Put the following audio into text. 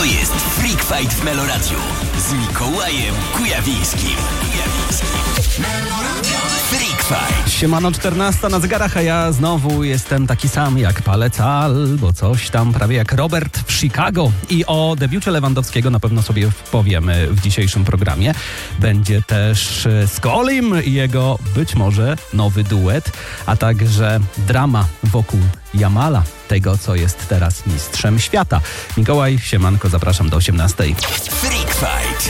jest Freak Fight w Meloradiu z Mikołajem Kujawińskim. Freak Fight. Siemano, 14 na zegarach, a ja znowu jestem taki sam jak palec albo coś tam, prawie jak Robert w Chicago. I o debiucie Lewandowskiego na pewno sobie powiemy w dzisiejszym programie. Będzie też Skolim i jego być może nowy duet, a także drama wokół Jamala, tego co jest teraz mistrzem świata. Mikołaj, siemanko, zapraszam do 18. Freak Fight.